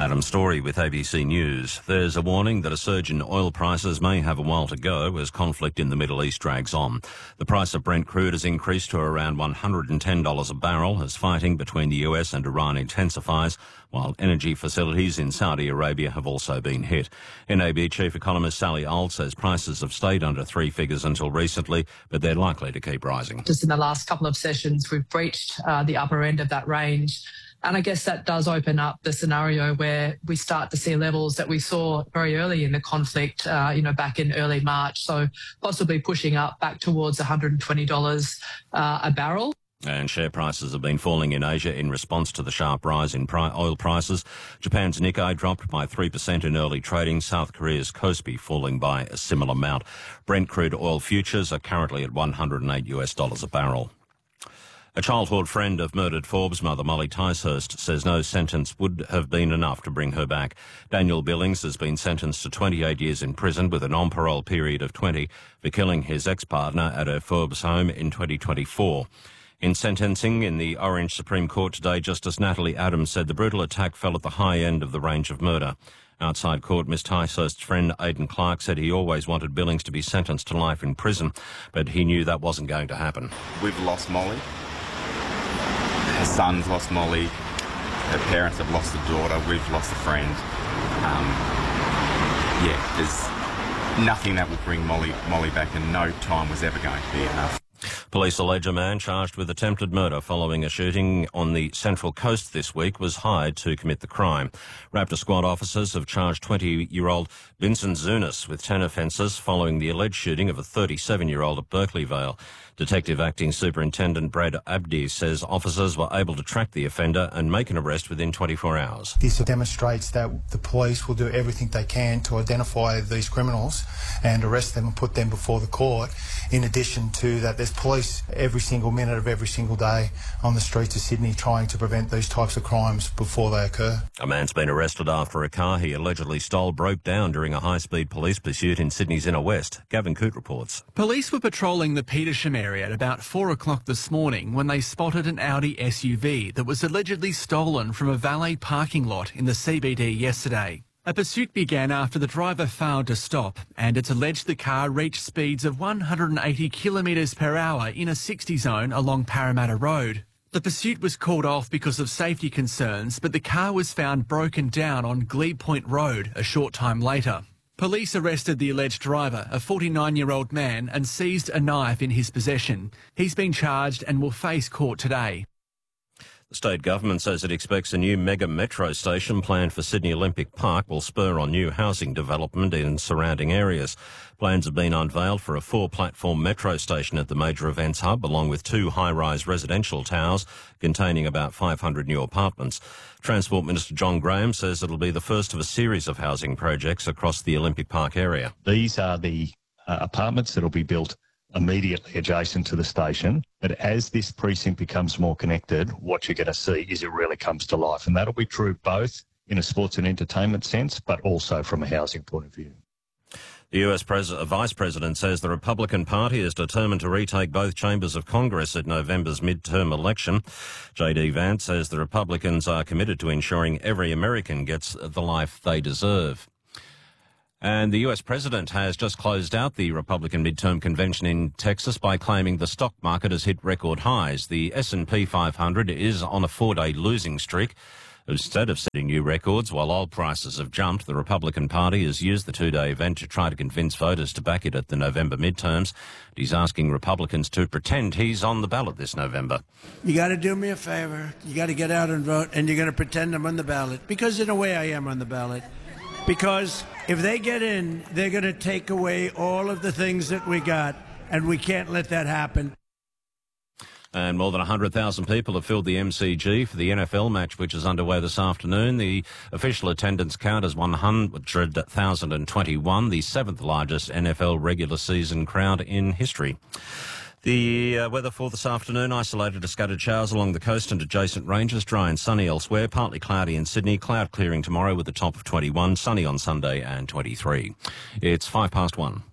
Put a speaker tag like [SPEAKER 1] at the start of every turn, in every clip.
[SPEAKER 1] Adam Story with ABC News. There's a warning that a surge in oil prices may have a while to go as conflict in the Middle East drags on. The price of Brent crude has increased to around $110 a barrel as fighting between the US and Iran intensifies, while energy facilities in Saudi Arabia have also been hit. NAB Chief Economist Sally Auld says prices have stayed under three figures until recently, but they're likely to keep rising.
[SPEAKER 2] Just in the last couple of sessions, we've breached the upper end of that range. And I guess that does open up the scenario where we start to see levels that we saw very early in the conflict, back in early March. So possibly pushing up back towards $120 a barrel.
[SPEAKER 1] And share prices have been falling in Asia in response to the sharp rise in oil prices. Japan's Nikkei dropped by 3% in early trading. South Korea's Kospi falling by a similar amount. Brent crude oil futures are currently at $108 a barrel. A childhood friend of murdered Forbes mother Molly Ticehurst says no sentence would have been enough to bring her back. Daniel Billings has been sentenced to 28 years in prison with a non-parole period of 20 for killing his ex-partner at her Forbes home in 2024. In sentencing in the Orange Supreme Court today, Justice Natalie Adams said the brutal attack fell at the high end of the range of murder. Outside court, Miss Ticehurst's friend Aidan Clark said he always wanted Billings to be sentenced to life in prison, but he knew that wasn't going to happen.
[SPEAKER 3] We've lost Molly. Her son's lost Molly. Her parents have lost a daughter. We've lost a friend. There's nothing that will bring Molly back, and no time was ever going to be enough.
[SPEAKER 1] Police allege a man charged with attempted murder following a shooting on the Central Coast this week was hired to commit the crime. Raptor Squad officers have charged 20-year-old Vincent Zunis with 10 offences following the alleged shooting of a 37-year-old at Berkeley Vale. Detective Acting Superintendent Brad Abdi says officers were able to track the offender and make an arrest within 24 hours.
[SPEAKER 4] This demonstrates that the police will do everything they can to identify these criminals and arrest them and put them before the court. In addition to that, there's police every single minute of every single day on the streets of Sydney trying to prevent these types of crimes before they occur.
[SPEAKER 1] A man's been arrested after a car he allegedly stole broke down during a high-speed police pursuit in Sydney's inner west. Gavin Coote reports.
[SPEAKER 5] Police were patrolling the Petersham area at about 4 o'clock this morning when they spotted an Audi SUV that was allegedly stolen from a valet parking lot in the CBD yesterday. A pursuit began after the driver failed to stop, and it's alleged the car reached speeds of 180 kilometres per hour in a 60 zone along Parramatta Road. The pursuit was called off because of safety concerns, but the car was found broken down on Glebe Point Road a short time later. Police arrested the alleged driver, a 49-year-old man, and seized a knife in his possession. He's been charged and will face court today.
[SPEAKER 1] The state government says it expects a new mega metro station planned for Sydney Olympic Park will spur on new housing development in surrounding areas. Plans have been unveiled for a 4-platform metro station at the major events hub, along with 2 high-rise residential towers containing about 500 new apartments. Transport Minister John Graham says it'll be the first of a series of housing projects across the Olympic Park area.
[SPEAKER 6] These are the apartments that will be built immediately adjacent to the station. But as this precinct becomes more connected, what you're going to see is it really comes to life. And that'll be true both in a sports and entertainment sense, but also from a housing point of view.
[SPEAKER 1] The US Vice President says the Republican Party is determined to retake both chambers of Congress at November's midterm election. J.D. Vance says the Republicans are committed to ensuring every American gets the life they deserve. And the US president has just closed out the Republican midterm convention in Texas by claiming the stock market has hit record highs. The S&P 500 is on a 4-day losing streak. Instead of setting new records while oil prices have jumped, the Republican Party has used the 2-day event to try to convince voters to back it at the November midterms. He's asking Republicans to pretend he's on the ballot this November.
[SPEAKER 7] You got to do me a favor. You got to get out and vote, and you're going to pretend I'm on the ballot. Because in a way I am on the ballot. Because if they get in, they're going to take away all of the things that we got, and we can't let that happen.
[SPEAKER 1] And more than 100,000 people have filled the MCG for the NFL match, which is underway this afternoon. The official attendance count is 100,021, the 7th largest NFL regular season crowd in history. The weather for this afternoon, isolated to scattered showers along the coast and adjacent ranges, dry and sunny elsewhere, partly cloudy in Sydney, cloud clearing tomorrow with a top of 21, sunny on Sunday and 23. It's 1:05.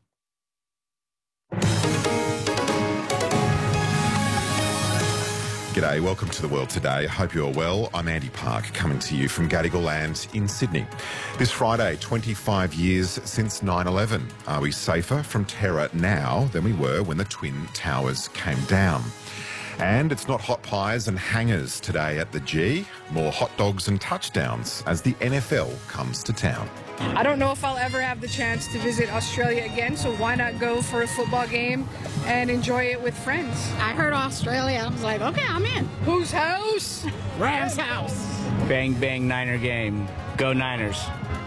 [SPEAKER 8] G'day, welcome to The World Today. I hope you're well. I'm Andy Park, coming to you from Gadigal Land in Sydney. This Friday, 25 years since 9/11. Are we safer from terror now than we were when the Twin Towers came down? And it's not hot pies and hangers today at the G, more hot dogs and touchdowns as the NFL comes to town.
[SPEAKER 9] I don't know if I'll ever have the chance to visit Australia again, so why not go for a football game and enjoy it with friends?
[SPEAKER 10] I heard Australia. I was like, okay, I'm in.
[SPEAKER 9] Whose house?
[SPEAKER 10] Rams house.
[SPEAKER 11] Bang, bang, Niner game. Go Niners.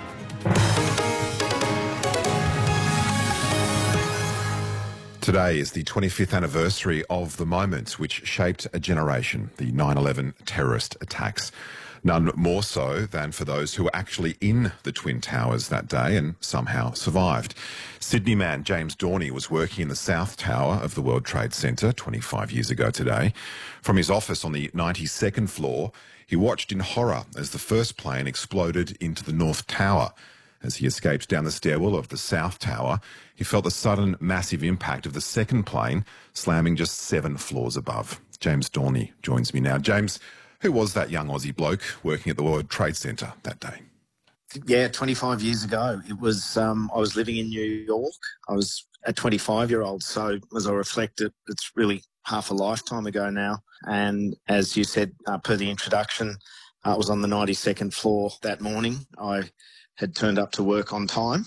[SPEAKER 8] Today is the 25th anniversary of the moment which shaped a generation, the 9/11 terrorist attacks. None more so than for those who were actually in the Twin Towers that day and somehow survived. Sydney man James Dorney was working in the South Tower of the World Trade Center 25 years ago today. From his office on the 92nd floor, he watched in horror as the first plane exploded into the North Tower. As he escaped down the stairwell of the South Tower, he felt the sudden massive impact of the second plane slamming just 7 floors above. James Dorney joins me now. James, who was that young Aussie bloke working at the World Trade Center that day?
[SPEAKER 12] Yeah, 25 years ago. It was, I was living in New York. I was a 25-year-old. So as I reflected, it's really half a lifetime ago now. And as you said, per the introduction, I was on the 92nd floor that morning. I had turned up to work on time,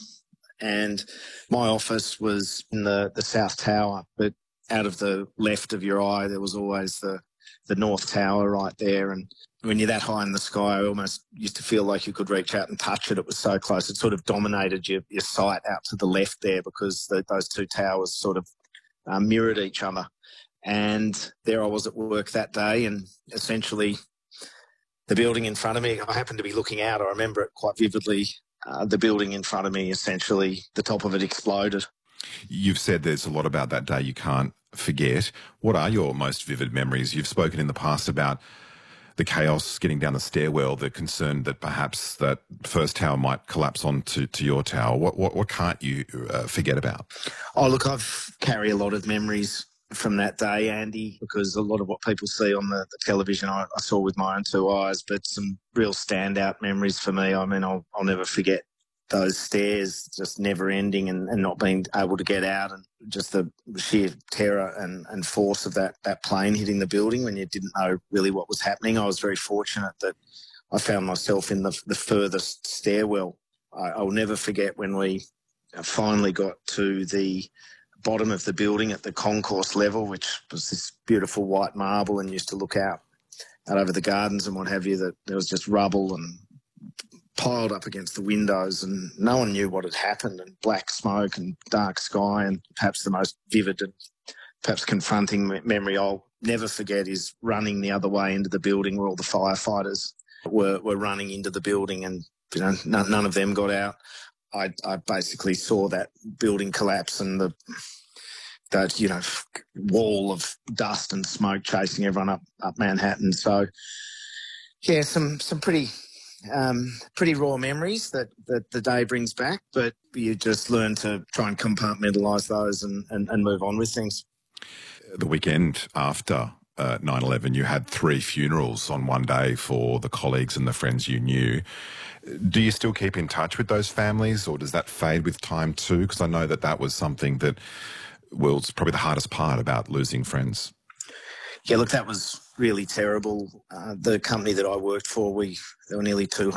[SPEAKER 12] and my office was in the South Tower, but out of the left of your eye, there was always the North Tower right there. And when you're that high in the sky, I almost used to feel like you could reach out and touch it. It was so close. It sort of dominated your sight out to the left there because those two towers sort of mirrored each other. And there I was at work that day, and essentially the building in front of me, I happened to be looking out. I remember it quite vividly. The building in front of me, essentially, the top of it exploded.
[SPEAKER 8] You've said there's a lot about that day you can't forget. What are your most vivid memories? You've spoken in the past about the chaos getting down the stairwell, the concern that perhaps that first tower might collapse onto your tower. What can't you forget about?
[SPEAKER 12] Oh, look, I've carry a lot of memories from that day, Andy, because a lot of what people see on the television I saw with my own two eyes, but some real standout memories for me. I mean, I'll never forget those stairs just never ending and not being able to get out, and just the sheer terror and force of that plane hitting the building when you didn't know really what was happening. I was very fortunate that I found myself in the furthest stairwell. I'll never forget when we finally got to the bottom of the building at the concourse level, which was this beautiful white marble and used to look out over the gardens and what have you, that there was just rubble and piled up against the windows, and no one knew what had happened, and black smoke and dark sky. And perhaps the most vivid and perhaps confronting memory I'll never forget is running the other way into the building where all the firefighters were running into the building, and none of them got out. I basically saw that building collapse and that wall of dust and smoke chasing everyone up Manhattan. So yeah, some pretty raw memories that the day brings back, but you just learn to try and compartmentalise those and move on with things.
[SPEAKER 8] The weekend after 9/11, you had 3 funerals on one day for the colleagues and the friends you knew. Do you still keep in touch with those families, or does that fade with time too? Because I know that was something that was probably the hardest part about losing friends.
[SPEAKER 12] Yeah, look, that was really terrible. The company that I worked for, there were nearly 200